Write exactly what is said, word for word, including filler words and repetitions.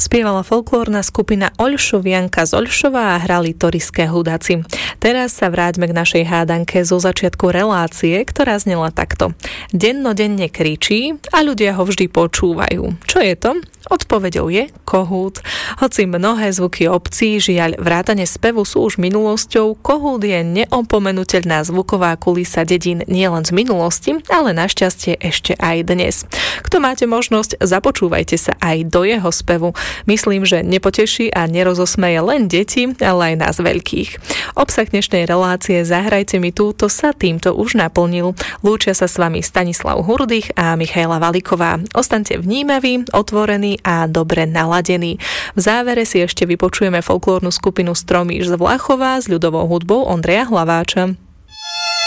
Spievala folklórna skupina Oľšovianka z Oľšova a hrali Toryské hudáci. Teraz sa vráťme k našej hádanke zo začiatku relácie, ktorá znela takto. Dennodenne kričí a ľudia ho vždy počúvajú. Čo je to? Odpoveďou je kohút. Hoci mnohé zvuky obcí, žiaľ vrátane spevu sú už minulosťou, kohút je neopomenuteľná zvuková kulisa dedín nielen z minulosti, ale našťastie ešte aj dnes. Kto máte možnosť, započúvajte sa aj do jeho spevu. Myslím, že nepoteší a nerozosmeje len deti, ale aj nás veľkých. Obsah dnešnej relácie Zahrajte mi túto sa týmto už naplnil. Lúčia sa s vami Stanislav Hurdych a Michaela Valiková. Ostaňte vnímaví, otvorení a dobre naladení. V závere si ešte vypočujeme folklórnu skupinu Stromíš z Vlachova s ľudovou hudbou Ondreja Hlaváča.